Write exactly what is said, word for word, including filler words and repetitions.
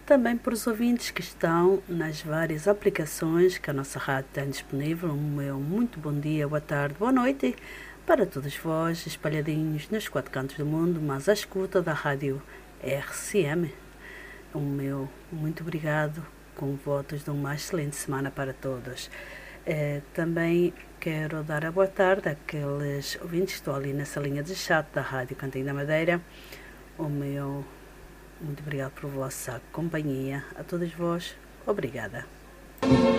também para os ouvintes que estão nas várias aplicações que a nossa rádio tem disponível. Um meu muito bom dia, boa tarde, boa noite para todos vós, espalhadinhos nos quatro cantos do mundo, mas à escuta da rádio R C M. Um meu muito obrigado, com votos de uma excelente semana para todos. Eh, também quero dar a boa tarde àqueles ouvintes que estão ali nessa linha de chat da Rádio Cantinho da Madeira. O meu muito obrigado por vossa companhia. A todos vós, obrigada.